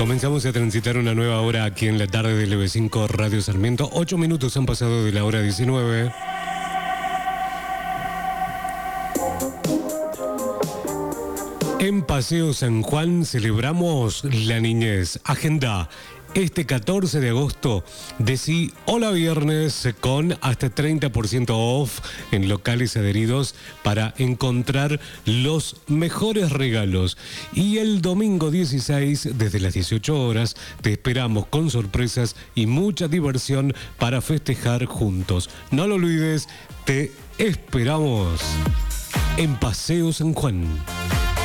Comenzamos a transitar una nueva hora aquí en la tarde del EB5 Radio Sarmiento. 8 minutos han pasado de la hora 19. En Paseo San Juan celebramos la niñez. Agenda. Este 14 de agosto, decí hola viernes con hasta 30% off en locales adheridos para encontrar los mejores regalos. Y el domingo 16, desde las 18 horas, te esperamos con sorpresas y mucha diversión para festejar juntos. No lo olvides, te esperamos en Paseo San Juan.